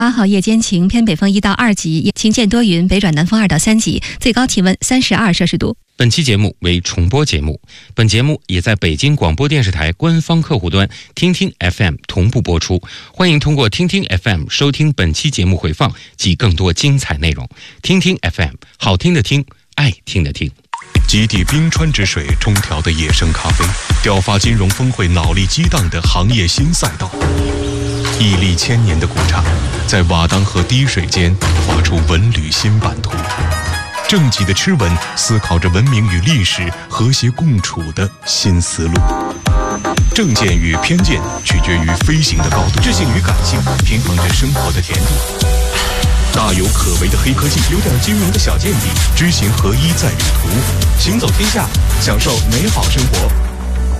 8号夜间晴，偏北风1到2级，晴见多云，北转南风2到3级，最高气温32摄氏度。 本期节目为重播节目，本节目也在北京广播电视台官方客户端听听 FM 同步播出。欢迎通过听听 FM 收听本期节目回放及更多精彩内容。听听 FM， 好听的听，爱听的听。 极地冰川之水冲调的野生咖啡，调发金融峰会脑力激荡的行业新赛道，屹立千年的古刹，在瓦当河滴水间画出文旅新版图。正极的吃文思考着文明与历史和谐共处的新思路。正见与偏见取决于飞行的高度，智性与感性平衡着生活的甜度。大有可为的黑科技，有点金融的小见地，知行合一在旅途，行走天下，享受美好生活。